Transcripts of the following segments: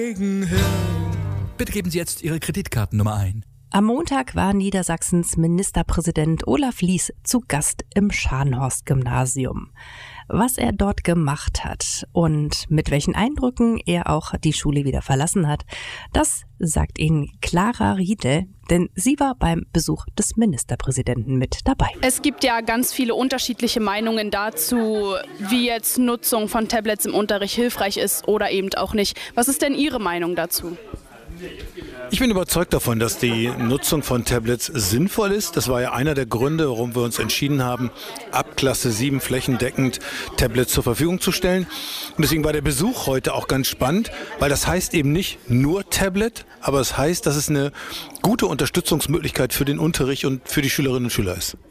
Bitte geben Sie jetzt Ihre Kreditkartennummer ein. Am Montag war Niedersachsens Ministerpräsident Olaf Lies zu Gast im Scharnhorst-Gymnasium. Was er dort gemacht hat und mit welchen Eindrücken er auch die Schule wieder verlassen hat, das sagt Ihnen Clara Riedel, denn sie war beim Besuch des Ministerpräsidenten mit dabei. Es gibt ja ganz viele unterschiedliche Meinungen dazu, wie jetzt Nutzung von Tablets im Unterricht hilfreich ist oder eben auch nicht. Was ist denn Ihre Meinung dazu? Ich bin überzeugt davon, dass die Nutzung von Tablets sinnvoll ist. Das war ja einer der Gründe, warum wir uns entschieden haben, ab Klasse 7 flächendeckend Tablets zur Verfügung zu stellen. Und deswegen war der Besuch heute auch ganz spannend, weil das heißt eben nicht nur Tablet, aber es heißt, dass es eine gute Unterstützungsmöglichkeit für den Unterricht und für die Schülerinnen und Schüler ist.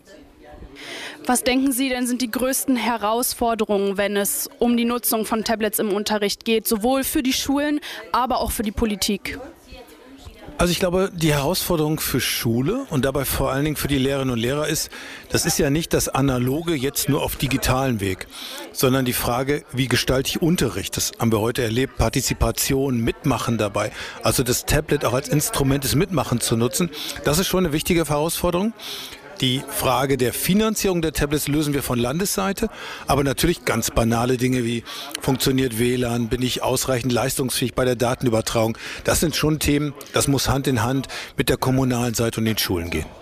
Was denken Sie denn sind die größten Herausforderungen, wenn es um die Nutzung von Tablets im Unterricht geht, sowohl für die Schulen, aber auch für die Politik? Also ich glaube, die Herausforderung für Schule und dabei vor allen Dingen für die Lehrerinnen und Lehrer ist, das ist ja nicht das Analoge jetzt nur auf digitalen Weg, sondern die Frage, wie gestalte ich Unterricht? Das haben wir heute erlebt, Partizipation, Mitmachen dabei. Also das Tablet auch als Instrument des Mitmachens zu nutzen, das ist schon eine wichtige Herausforderung. Die Frage der Finanzierung der Tablets lösen wir von Landesseite, aber natürlich ganz banale Dinge wie funktioniert WLAN, bin ich ausreichend leistungsfähig bei der Datenübertragung. Das sind schon Themen, das muss Hand in Hand mit der kommunalen Seite und den Schulen gehen.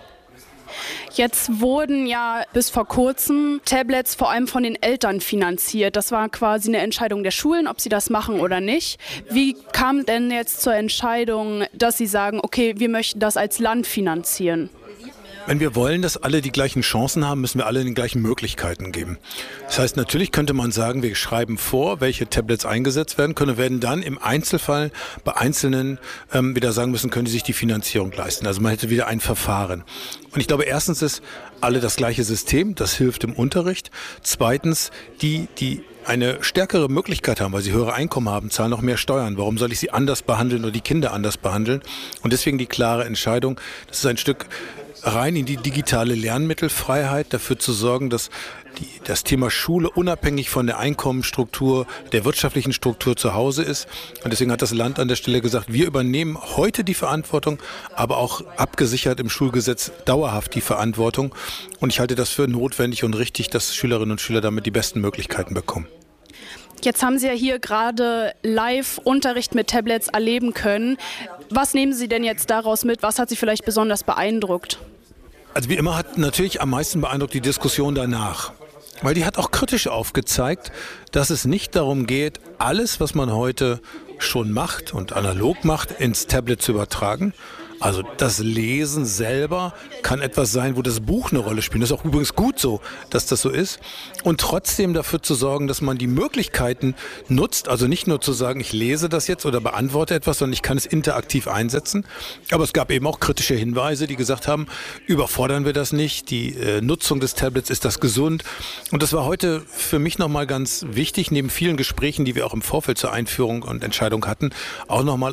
Jetzt wurden ja bis vor kurzem Tablets vor allem von den Eltern finanziert. Das war quasi eine Entscheidung der Schulen, ob sie das machen oder nicht. Wie kam denn jetzt zur Entscheidung, dass Sie sagen, okay, wir möchten das als Land finanzieren? Wenn wir wollen, dass alle die gleichen Chancen haben, müssen wir alle die gleichen Möglichkeiten geben. Das heißt, natürlich könnte man sagen, wir schreiben vor, welche Tablets eingesetzt werden können, werden dann im Einzelfall bei Einzelnen wieder sagen müssen, können die sich die Finanzierung leisten. Also man hätte wieder ein Verfahren. Und ich glaube, erstens ist alle das gleiche System, das hilft im Unterricht. Zweitens, die eine stärkere Möglichkeit haben, weil sie höhere Einkommen haben, zahlen noch mehr Steuern. Warum soll ich sie anders behandeln oder die Kinder anders behandeln? Und deswegen die klare Entscheidung, das ist ein Stück rein in die digitale Lernmittelfreiheit, dafür zu sorgen, dass das Thema Schule unabhängig von der Einkommensstruktur, der wirtschaftlichen Struktur zu Hause ist. Und deswegen hat das Land an der Stelle gesagt, wir übernehmen heute die Verantwortung, aber auch abgesichert im Schulgesetz dauerhaft die Verantwortung. Und ich halte das für notwendig und richtig, dass Schülerinnen und Schüler damit die besten Möglichkeiten bekommen. Jetzt haben Sie ja hier gerade Live-Unterricht mit Tablets erleben können. Was nehmen Sie denn jetzt daraus mit? Was hat Sie vielleicht besonders beeindruckt? Also wie immer hat natürlich am meisten beeindruckt die Diskussion danach. Weil die hat auch kritisch aufgezeigt, dass es nicht darum geht, alles, was man heute schon macht und analog macht, ins Tablet zu übertragen. Also das Lesen selber kann etwas sein, wo das Buch eine Rolle spielt. Das ist auch übrigens gut so, dass das so ist. Und trotzdem dafür zu sorgen, dass man die Möglichkeiten nutzt. Also nicht nur zu sagen, ich lese das jetzt oder beantworte etwas, sondern ich kann es interaktiv einsetzen. Aber es gab eben auch kritische Hinweise, die gesagt haben, überfordern wir das nicht. Die Nutzung des Tablets, ist das gesund? Und das war heute für mich nochmal ganz wichtig, neben vielen Gesprächen, die wir auch im Vorfeld zur Einführung und Entscheidung hatten, auch nochmal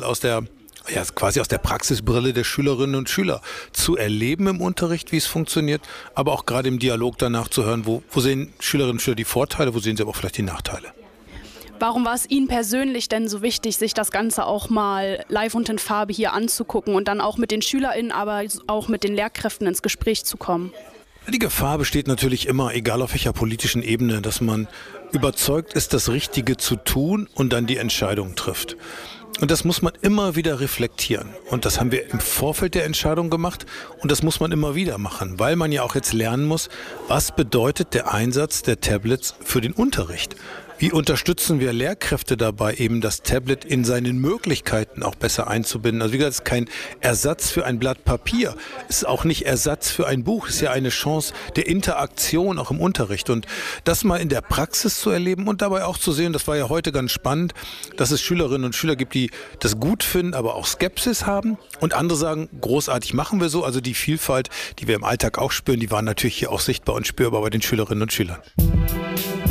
quasi aus der Praxisbrille der Schülerinnen und Schüler zu erleben im Unterricht, wie es funktioniert, aber auch gerade im Dialog danach zu hören, wo sehen Schülerinnen und Schüler die Vorteile, wo sehen sie aber auch vielleicht die Nachteile. Warum war es Ihnen persönlich denn so wichtig, sich das Ganze auch mal live und in Farbe hier anzugucken und dann auch mit den SchülerInnen, aber auch mit den Lehrkräften ins Gespräch zu kommen? Die Gefahr besteht natürlich immer, egal auf welcher politischen Ebene, dass man überzeugt ist, das Richtige zu tun und dann die Entscheidung trifft. Und das muss man immer wieder reflektieren. Und das haben wir im Vorfeld der Entscheidung gemacht. Und das muss man immer wieder machen, weil man ja auch jetzt lernen muss, was bedeutet der Einsatz der Tablets für den Unterricht? Wie unterstützen wir Lehrkräfte dabei, eben das Tablet in seinen Möglichkeiten auch besser einzubinden? Also wie gesagt, es ist kein Ersatz für ein Blatt Papier. Es ist auch nicht Ersatz für ein Buch. Es ist ja eine Chance der Interaktion auch im Unterricht. Und das mal in der Praxis zu erleben und dabei auch zu sehen, das war ja heute ganz spannend, dass es Schülerinnen und Schüler gibt, die das gut finden, aber auch Skepsis haben. Und andere sagen, großartig machen wir so. Also die Vielfalt, die wir im Alltag auch spüren, die war natürlich hier auch sichtbar und spürbar bei den Schülerinnen und Schülern.